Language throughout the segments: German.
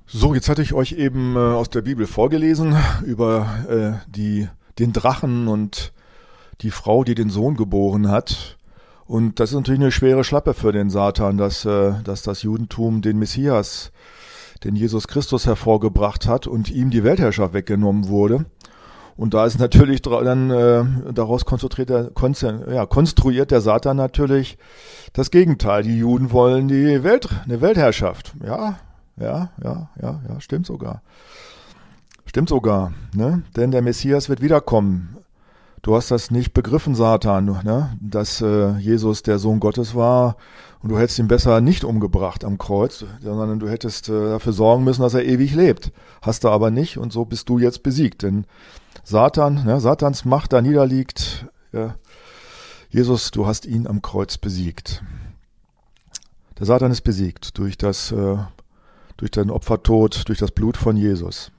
So, jetzt hatte ich euch eben aus der Bibel vorgelesen über den Drachen und die Frau, die den Sohn geboren hat. Und das ist natürlich eine schwere Schlappe für den Satan, dass das Judentum den Messias, den Jesus Christus hervorgebracht hat und ihm die Weltherrschaft weggenommen wurde. Und da ist natürlich dann daraus konstruiert der Satan natürlich das Gegenteil. Die Juden wollen eine Weltherrschaft. Ja, stimmt sogar. Stimmt sogar, ne? Denn der Messias wird wiederkommen. Du hast das nicht begriffen, Satan, ne? Dass Jesus der Sohn Gottes war und du hättest ihn besser nicht umgebracht am Kreuz, sondern du hättest dafür sorgen müssen, dass er ewig lebt. Hast du aber nicht und so bist du jetzt besiegt. Denn Satans Macht da niederliegt. Jesus, du hast ihn am Kreuz besiegt. Der Satan ist besiegt durch den Opfertod, durch das Blut von Jesus.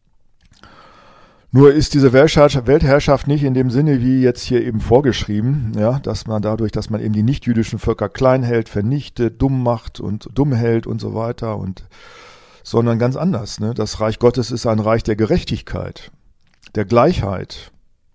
Nur ist diese Weltherrschaft nicht in dem Sinne, wie jetzt hier eben vorgeschrieben, ja, dass man eben die nichtjüdischen Völker klein hält, vernichtet, dumm macht und dumm hält und so weiter, sondern ganz anders. Ne? Das Reich Gottes ist ein Reich der Gerechtigkeit, der Gleichheit,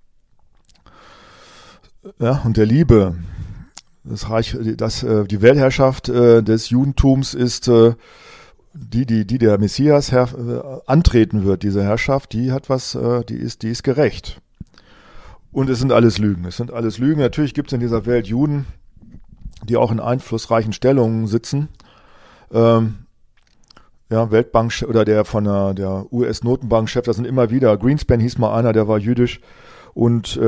ja, und der Liebe. Die Weltherrschaft des Judentums ist die der Messias antreten wird, diese Herrschaft, die ist gerecht. Und es sind alles Lügen. Natürlich gibt es in dieser Welt Juden, die auch in einflussreichen Stellungen sitzen. Weltbank oder der US-Notenbankchef, das sind immer wieder. Greenspan hieß mal einer, der war jüdisch. Und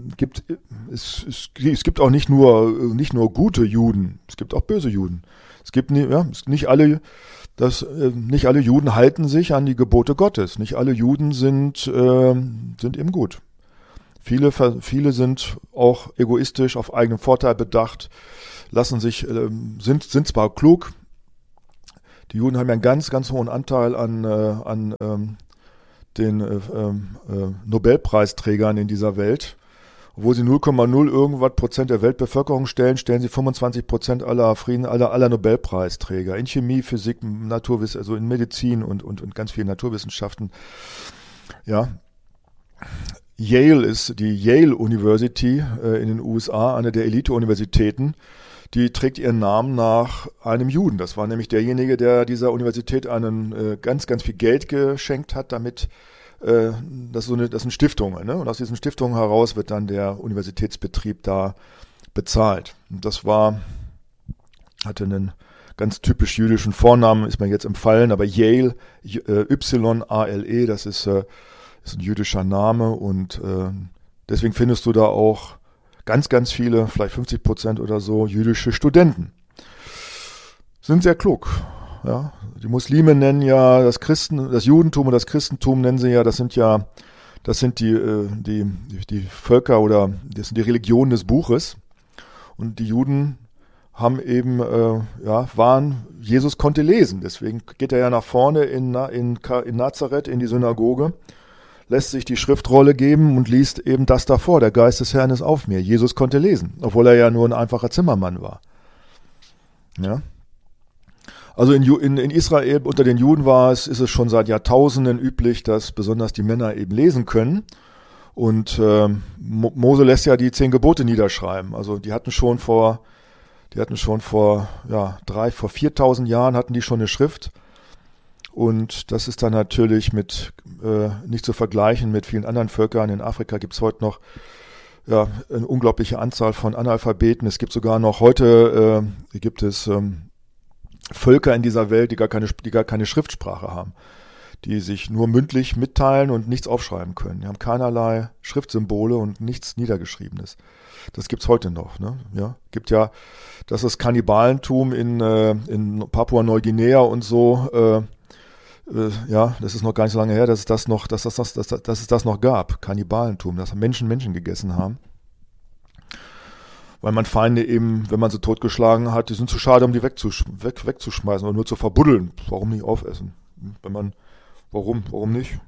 es gibt auch nicht nur gute Juden, es gibt auch böse Juden. Nicht alle Juden halten sich an die Gebote Gottes. Nicht alle Juden sind eben gut. Viele sind auch egoistisch, auf eigenen Vorteil bedacht, sind zwar klug. Die Juden haben ja einen ganz, ganz hohen Anteil an den Nobelpreisträgern in dieser Welt. Obwohl sie 0,0 irgendwas Prozent der Weltbevölkerung stellen sie 25% aller Nobelpreisträger. In Chemie, Physik, Naturwissenschaft, also in Medizin und ganz vielen Naturwissenschaften. Ja. Die Yale University in den USA, eine der Elite-Universitäten, die trägt ihren Namen nach einem Juden. Das war nämlich derjenige, der dieser Universität ganz, ganz viel Geld geschenkt hat, damit das sind Stiftungen, ne? Und aus diesen Stiftungen heraus wird dann der Universitätsbetrieb da bezahlt. Und hatte einen ganz typisch jüdischen Vornamen, ist mir jetzt empfallen, aber Yale, Y-A-L-E, das ist ein jüdischer Name und deswegen findest du da auch ganz, ganz viele, vielleicht 50% oder so, jüdische Studenten. Sind sehr klug. Ja, die Muslime nennen ja das Judentum und das Christentum nennen sie ja, das sind die Völker oder das sind die Religionen des Buches. Und die Juden haben eben, Jesus konnte lesen, deswegen geht er ja nach vorne in Nazareth in die Synagoge, lässt sich die Schriftrolle geben und liest eben das davor, der Geist des Herrn ist auf mir. Jesus konnte lesen, obwohl er ja nur ein einfacher Zimmermann war. Ja. Also in Israel unter den Juden ist es schon seit Jahrtausenden üblich, dass besonders die Männer eben lesen können. Und Mose lässt ja die 10 Gebote niederschreiben. Also die hatten schon vor 4.000 Jahren hatten die schon eine Schrift. Und das ist dann natürlich nicht zu vergleichen mit vielen anderen Völkern. In Afrika gibt es heute noch eine unglaubliche Anzahl von Analphabeten. Es gibt sogar noch heute Völker in dieser Welt, die gar keine Schriftsprache haben, die sich nur mündlich mitteilen und nichts aufschreiben können. Die haben keinerlei Schriftsymbole und nichts Niedergeschriebenes. Das gibt's heute noch. Ne? Ja, gibt ja, das ist Kannibalentum in Papua-Neuguinea und so. Das ist noch gar nicht so lange her, dass es das noch gab. Kannibalentum, dass Menschen gegessen haben. Weil man Feinde eben, wenn man sie totgeschlagen hat, die sind zu schade, um die wegzuschmeißen oder nur zu verbuddeln. Warum nicht aufessen? Warum nicht?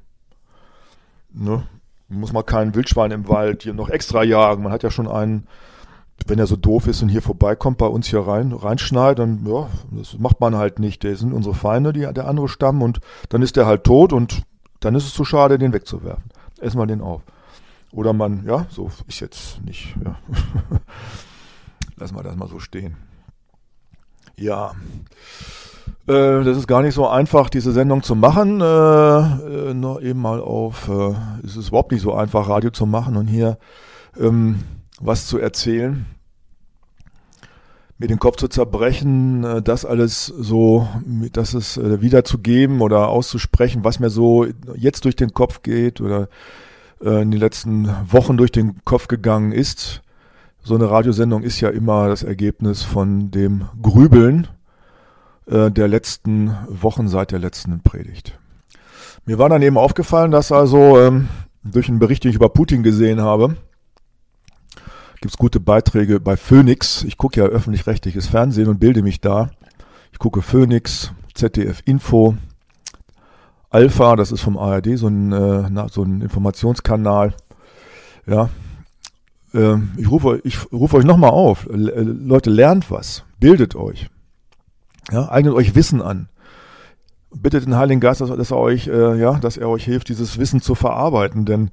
Ne? Muss man kein Wildschwein im Wald hier noch extra jagen. Man hat ja schon einen wenn er so doof ist und hier vorbeikommt, bei uns hier reinschneit, dann, ja, das macht man halt nicht. Das sind unsere Feinde, der andere Stamm, und dann ist der halt tot und dann ist es zu schade, den wegzuwerfen. Essen wir den auf. Oder man, ja, so ist jetzt nicht, ja. Lassen wir das mal so stehen. Ja, das ist gar nicht so einfach, diese Sendung zu machen. Noch eben mal es ist überhaupt nicht so einfach, Radio zu machen und hier was zu erzählen, mir den Kopf zu zerbrechen, das alles so, das es wiederzugeben oder auszusprechen, was mir so jetzt durch den Kopf geht oder in den letzten Wochen durch den Kopf gegangen ist. So eine Radiosendung ist ja immer das Ergebnis von dem Grübeln der letzten Wochen seit der letzten Predigt. Mir war dann eben aufgefallen, dass also durch einen Bericht, den ich über Putin gesehen habe, gibt es gute Beiträge bei Phoenix. Ich gucke ja öffentlich-rechtliches Fernsehen und bilde mich da. Ich gucke Phoenix, ZDF Info, Alpha, das ist vom ARD, so ein Informationskanal. Ja, ich rufe euch nochmal auf. Leute, lernt was, bildet euch. Ja, eignet euch Wissen an. Bittet den Heiligen Geist, dass er euch hilft, dieses Wissen zu verarbeiten, denn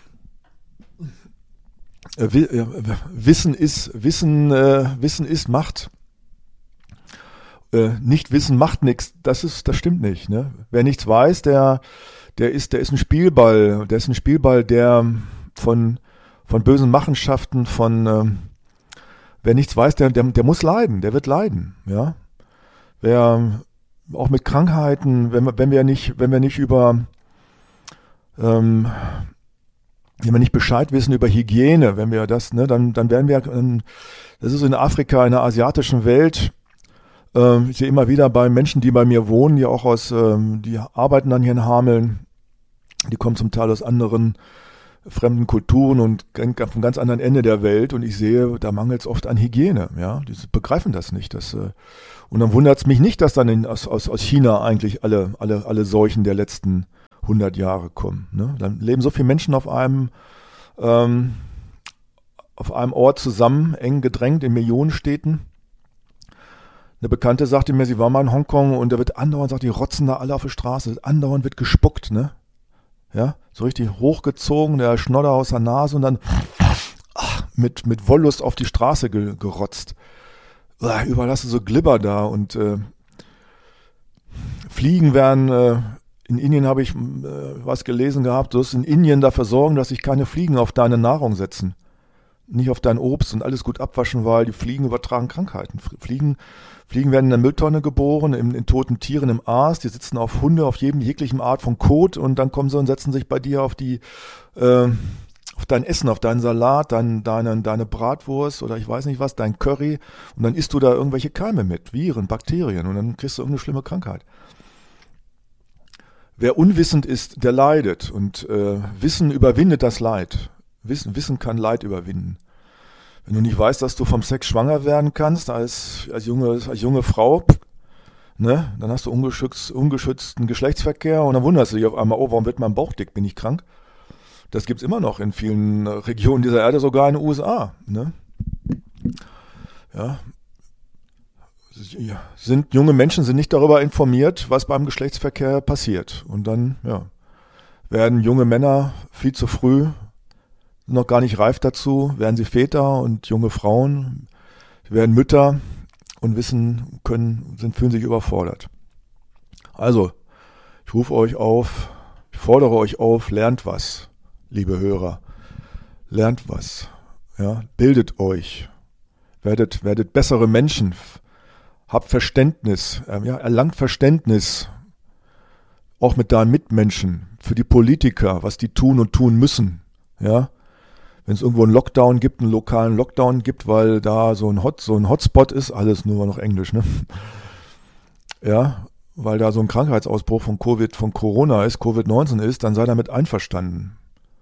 Wissen ist Macht. Nicht Wissen macht nichts. Das stimmt nicht. Ne? Wer nichts weiß, der ist ein Spielball. Der ist ein Spielball, der von bösen Machenschaften, wer nichts weiß, der muss leiden. Der wird leiden. Ja. Wer auch mit Krankheiten, wenn wir nicht über wenn wir nicht Bescheid wissen über Hygiene, wenn wir das, ne, dann werden wir, das ist in Afrika, in der asiatischen Welt, ich sehe immer wieder bei Menschen, die bei mir wohnen, die auch die arbeiten dann hier in Hameln, die kommen zum Teil aus anderen fremden Kulturen und vom ganz anderen Ende der Welt, und ich sehe, da mangelt es oft an Hygiene, ja, die begreifen das nicht, und dann wundert es mich nicht, dass dann aus China eigentlich alle Seuchen der letzten 100 Jahre kommen. Ne? Dann leben so viele Menschen auf einem Ort zusammen, eng gedrängt in Millionenstädten. Eine Bekannte sagte mir, sie war mal in Hongkong und da wird andauernd, sagt die rotzen da alle auf der Straße, andauernd wird gespuckt, ne? Ja, so richtig hochgezogen, der Schnodder aus der Nase und dann mit Wollust auf die Straße gerotzt. Überall hast du so Glibber da und Fliegen werden in Indien habe ich was gelesen gehabt, du musst in Indien dafür sorgen, dass sich keine Fliegen auf deine Nahrung setzen. Nicht auf dein Obst und alles gut abwaschen, weil die Fliegen übertragen Krankheiten. Fliegen werden in der Mülltonne geboren, in toten Tieren im Aas, die sitzen auf Hunde, auf jeglichem Art von Kot, und dann kommen sie und setzen sich bei dir auf dein Essen, auf deinen Salat, deine Bratwurst oder ich weiß nicht was, dein Curry, und dann isst du da irgendwelche Keime mit, Viren, Bakterien, und dann kriegst du irgendeine schlimme Krankheit. Wer unwissend ist, der leidet, und Wissen überwindet das Leid. Wissen kann Leid überwinden. Wenn du nicht weißt, dass du vom Sex schwanger werden kannst als junge Frau, ne, dann hast du ungeschützten Geschlechtsverkehr und dann wunderst du dich auf einmal, oh, warum wird mein Bauch dick, bin ich krank? Das gibt's immer noch in vielen Regionen dieser Erde, sogar in den USA. Ne? Ja. Junge Menschen sind nicht darüber informiert, was beim Geschlechtsverkehr passiert. Und dann werden junge Männer viel zu früh, noch gar nicht reif dazu, werden sie Väter, und junge Frauen werden Mütter und fühlen sich überfordert. Also, ich fordere euch auf, lernt was, liebe Hörer. Lernt was. Ja, bildet euch. Werdet bessere Menschen. Habt Verständnis, erlangt Verständnis, auch mit deinen Mitmenschen, für die Politiker, was die tun und tun müssen. Ja, wenn es irgendwo einen Lockdown gibt, einen lokalen Lockdown gibt, weil da so ein Hotspot ist, alles nur noch Englisch, ne? Ja, weil da so ein Krankheitsausbruch von Corona ist, Covid-19 ist, dann sei damit einverstanden.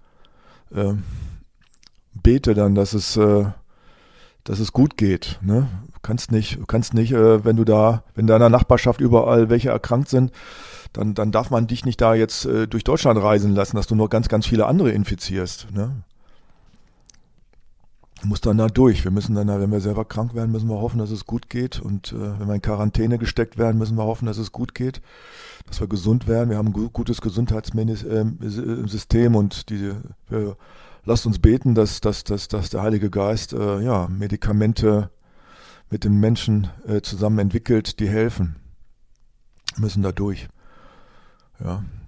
Bete dann, dass es gut geht, ne? Kannst nicht, wenn in deiner Nachbarschaft überall welche erkrankt sind, dann darf man dich nicht da jetzt durch Deutschland reisen lassen, dass du nur ganz, ganz viele andere infizierst, ne? muss dann da durch. Wir müssen dann, wenn wir selber krank werden, müssen wir hoffen, dass es gut geht. Und wenn wir in Quarantäne gesteckt werden, müssen wir hoffen, dass es gut geht, dass wir gesund werden. Wir haben ein gutes Gesundheitssystem und lasst uns beten, dass der Heilige Geist Medikamente mit den Menschen zusammen entwickelt, die helfen. Wir müssen da durch. Ja.